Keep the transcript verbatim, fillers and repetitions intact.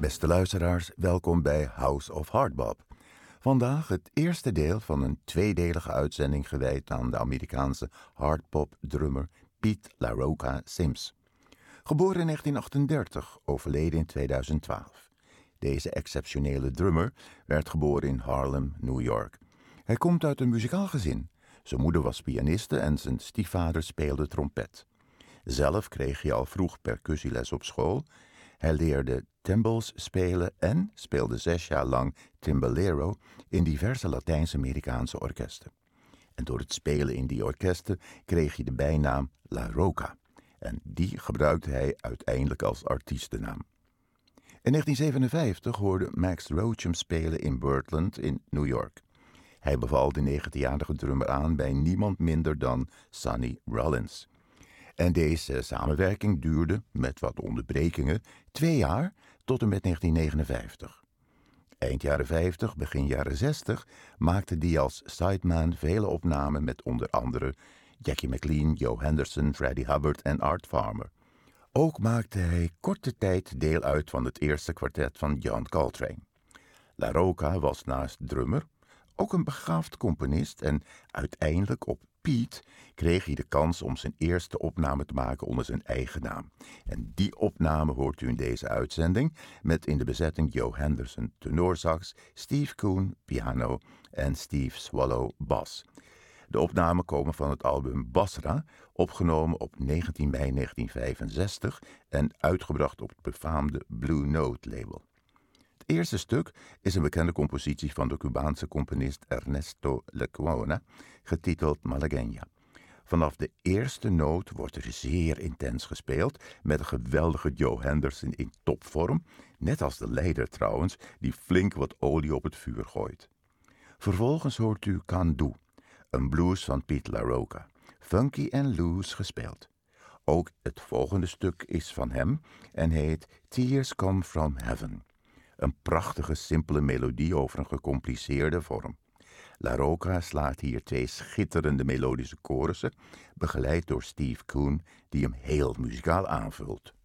Beste luisteraars, welkom bij House of Hardbop. Vandaag het eerste deel van een tweedelige uitzending gewijd aan de Amerikaanse hardpop-drummer Pete LaRocca Sims. Geboren in negentien achtendertig, overleden in tweeduizend twaalf. Deze exceptionele drummer werd geboren in Harlem, New York. Hij komt uit een muzikaal gezin. Zijn moeder was pianiste en zijn stiefvader speelde trompet. Zelf kreeg hij al vroeg percussieles op school. Hij leerde timbales spelen en speelde zes jaar lang timbalero in diverse Latijns-Amerikaanse orkesten. En door het spelen in die orkesten kreeg hij de bijnaam LaRocca. En die gebruikte hij uiteindelijk als artiestennaam. In negentien zevenenvijftig hoorde Max Roach hem spelen in Birdland in New York. Hij beval de negentienjarige drummer aan bij niemand minder dan Sonny Rollins. En deze samenwerking duurde, met wat onderbrekingen, twee jaar tot en met negentien negenenvijftig. Eind jaren vijftig, begin jaren zestig maakte hij als sideman vele opnamen met onder andere Jackie McLean, Joe Henderson, Freddie Hubbard en Art Farmer. Ook maakte hij korte tijd deel uit van het eerste kwartet van John Coltrane. LaRocca was naast drummer ook een begaafd componist en uiteindelijk op Pete kreeg hij de kans om zijn eerste opname te maken onder zijn eigen naam. En die opname hoort u in deze uitzending met in de bezetting Joe Henderson tenorsax, Steve Coon piano en Steve Swallow bas. De opnamen komen van het album Basra, opgenomen op negentien mei negentien vijfenzestig en uitgebracht op het befaamde Blue Note label. Het eerste stuk is een bekende compositie van de Cubaanse componist Ernesto Lecuona, getiteld Malagueña. Vanaf de eerste noot wordt er zeer intens gespeeld, met een geweldige Joe Henderson in topvorm, net als de leider trouwens, die flink wat olie op het vuur gooit. Vervolgens hoort u Can Do, een blues van Pete LaRocca, funky en loose gespeeld. Ook het volgende stuk is van hem en heet Tears Come From Heaven. Een prachtige, simpele melodie over een gecompliceerde vorm. LaRocca slaat hier twee schitterende melodische chorussen, begeleid door Steve Coon, die hem heel muzikaal aanvult.